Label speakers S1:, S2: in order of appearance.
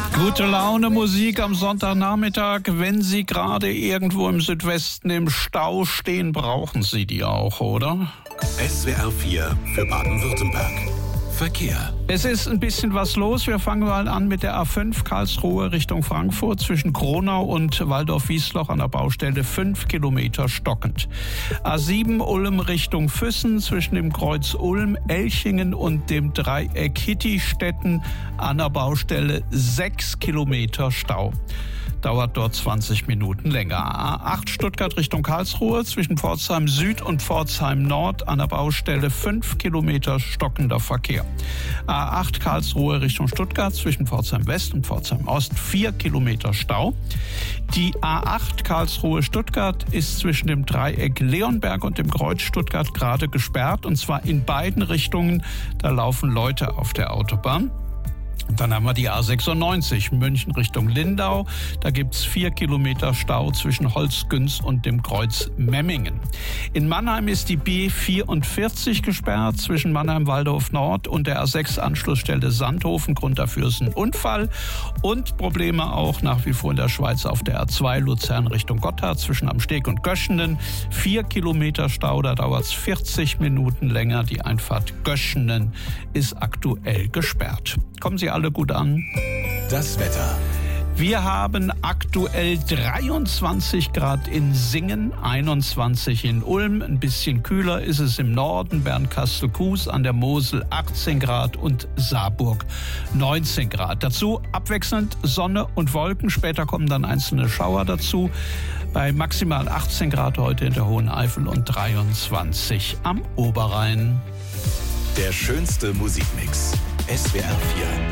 S1: Gute Laune Musik am Sonntagnachmittag. Wenn Sie gerade irgendwo im Südwesten im Stau stehen, brauchen Sie die auch, oder?
S2: SWR 4 für Baden-Württemberg. Verkehr.
S1: Es ist ein bisschen was los. Wir fangen mal an mit der A5 Karlsruhe Richtung Frankfurt zwischen Kronau und Waldorf-Wiesloch an der Baustelle 5 Kilometer stockend. A7 Ulm Richtung Füssen zwischen dem Kreuz Ulm, Elchingen und dem Dreieck Hittistetten an der Baustelle 6 Kilometer Stau. Dauert dort 20 Minuten länger. A8 Stuttgart Richtung Karlsruhe zwischen Pforzheim Süd und Pforzheim Nord an der Baustelle 5 Kilometer stockender Verkehr. A8 Karlsruhe Richtung Stuttgart zwischen Pforzheim West und Pforzheim Ost 4 Kilometer Stau. Die A8 Karlsruhe Stuttgart ist zwischen dem Dreieck Leonberg und dem Kreuz Stuttgart gerade gesperrt, und zwar in beiden Richtungen. Da laufen Leute auf der Autobahn. Dann haben wir die A96 München Richtung Lindau. Da gibt es 4 Kilometer Stau zwischen Holzgünz und dem Kreuz Memmingen. In Mannheim ist die B44 gesperrt zwischen Mannheim-Waldorf Nord und der A6-Anschlussstelle Sandhofen. Grund dafür ist ein Unfall. Und Probleme auch nach wie vor in der Schweiz auf der A2 Luzern Richtung Gotthard zwischen Amsteg und Göschenen. 4 Kilometer Stau, da dauert es 40 Minuten länger. Die Einfahrt Göschenen ist aktuell gesperrt. Kommen Sie alle gut an.
S2: Das Wetter.
S1: Wir haben aktuell 23 Grad in Singen, 21 in Ulm. Ein bisschen kühler ist es im Norden, Bernkastel-Kues an der Mosel 18 Grad und Saarburg 19 Grad. Dazu abwechselnd Sonne und Wolken. Später kommen dann einzelne Schauer dazu. Bei maximal 18 Grad heute in der Hohen Eifel und 23 am Oberrhein.
S2: Der schönste Musikmix. SWR 4.